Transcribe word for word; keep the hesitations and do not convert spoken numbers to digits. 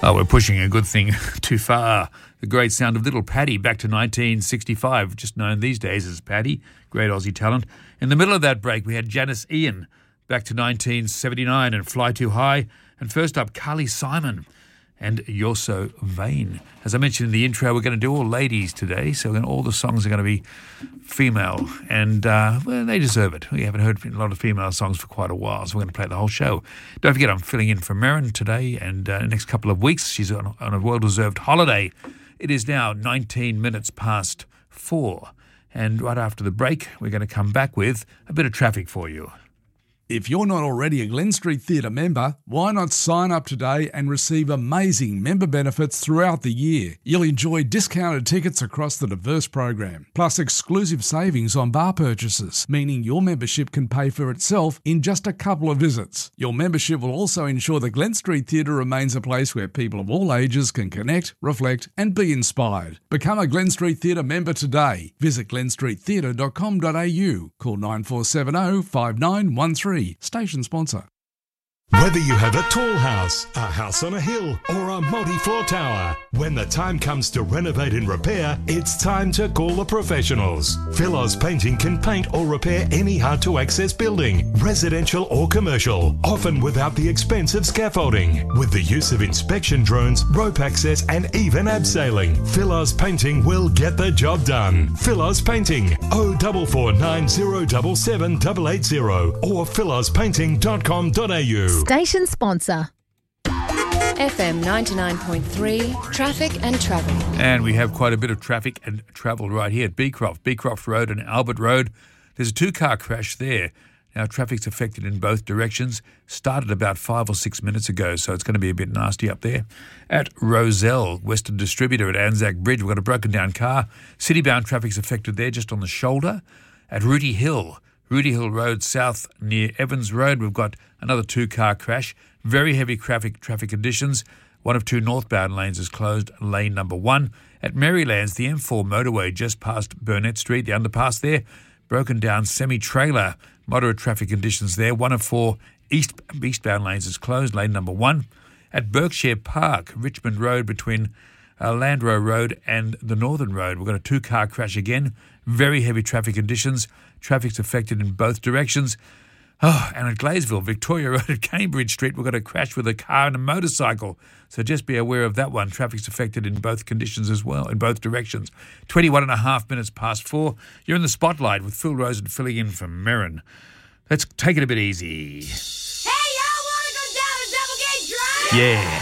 Oh, we're pushing a good thing too far. The great sound of Little Paddy back to nineteen sixty-five, just known these days as Paddy, great Aussie talent. In the middle of that break, we had Janice Ian back to nineteen seventy-nine and Fly Too High. And first up, Carly Simon and You're So Vain. As I mentioned in the intro, we're going to do all ladies today, so all the songs are going to be female, and uh, well, they deserve it. We haven't heard a lot of female songs for quite a while, so we're going to play the whole show. Don't forget, I'm filling in for Merrin today, and uh, the next couple of weeks, she's on, on a well-deserved holiday. It is now nineteen minutes past four, and right after the break, we're going to come back with a bit of traffic for you. If you're not already a Glen Street Theatre member, why not sign up today and receive amazing member benefits throughout the year? You'll enjoy discounted tickets across the diverse program, plus exclusive savings on bar purchases, meaning your membership can pay for itself in just a couple of visits. Your membership will also ensure the Glen Street Theatre remains a place where people of all ages can connect, reflect and be inspired. Become a Glen Street Theatre member today. Visit glen street theatre dot com dot a u. Call nine four seven zero five nine one three. Station sponsor. Whether you have a tall house, a house on a hill, or a multi-floor tower, when the time comes to renovate and repair, it's time to call the professionals. Philos Painting can paint or repair any hard-to-access building, residential or commercial, often without the expense of scaffolding. With the use of inspection drones, rope access, and even abseiling, Philos Painting will get the job done. Philos Painting, oh four four nine zero seven seven eight eight zero or philos painting dot com dot a u. Station sponsor. F M ninety-nine point three, traffic and travel. And we have quite a bit of traffic and travel right here at Beecroft, Beecroft Road and Albert Road. There's a two-car crash there. Now, traffic's affected in both directions. Started about five or six minutes ago, so it's going to be a bit nasty up there. At Roselle, Western Distributor at Anzac Bridge, we've got a broken-down car. City-bound traffic's affected there just on the shoulder. At Rooty Hill, Rooty Hill Road South near Evans Road, we've got another two-car crash. Very heavy traffic traffic conditions. One of two northbound lanes is closed, lane number one. At Marylands, the M four motorway just past Burnett Street, the underpass there, broken down semi-trailer. Moderate traffic conditions there. One of four east eastbound lanes is closed, lane number one. At Berkshire Park, Richmond Road between uh, Landrow Road and the Northern Road, we've got a two-car crash again. Very heavy traffic conditions. Traffic's affected in both directions. Oh, and at Gladesville, Victoria Road at Cambridge Street, we've got a crash with a car and a motorcycle. So just be aware of that one. Traffic's affected in both conditions as well, in both directions. twenty-one and a half minutes past four. You're in the spotlight with Phil Rosen filling in for Merrin. Let's take it a bit easy. Hey, y'all want to go down a double gate drive? Yeah.